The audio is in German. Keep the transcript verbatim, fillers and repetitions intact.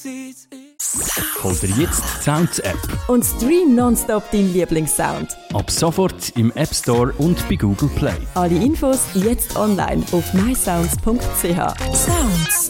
Hol dir jetzt die Sounds-App und stream nonstop deinen Lieblingssound. ab sofort im App Store und bei Google Play. Alle Infos jetzt online auf my sounds punkt c h. Sounds